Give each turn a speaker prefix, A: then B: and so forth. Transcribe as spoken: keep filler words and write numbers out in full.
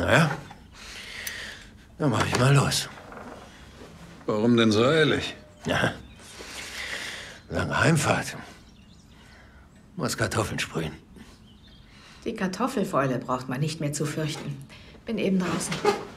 A: Naja, dann mach ich mal los.
B: Warum denn so eilig?
A: Ja, lange Heimfahrt. Muss Kartoffeln sprühen.
C: Die Kartoffelfäule braucht man nicht mehr zu fürchten. Bin eben draußen.